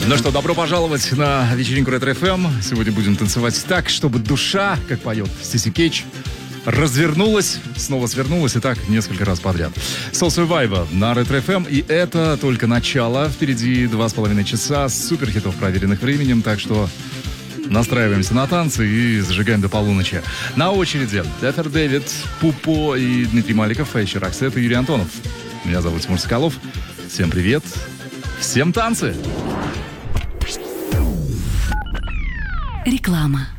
Ну что, добро пожаловать на вечеринку Ретро-ФМ. Сегодня будем танцевать так, чтобы душа, как поет Стиси Кейдж, развернулась, снова свернулась, и так несколько раз подряд. Soul Survivor на Ретро-ФМ, и это только начало. Впереди 2,5 часа суперхитов, проверенных временем, так что настраиваемся на танцы и зажигаем до полуночи. На очереди Дефер Дэвид, Пупо и Дмитрий Маликов, Фейшер Аксет и Юрий Антонов. Меня зовут Тимур Соколов. Всем привет. Всем танцы. Реклама.